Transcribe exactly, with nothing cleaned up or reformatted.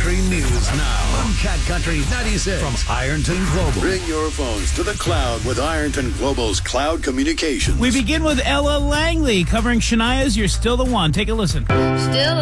Country News now on Cat Country ninety-six from Ironton Global. Bring your phones to the cloud with Ironton Global's cloud communications. We begin with Ella Langley covering Shania's You're Still the One. Take a listen. Still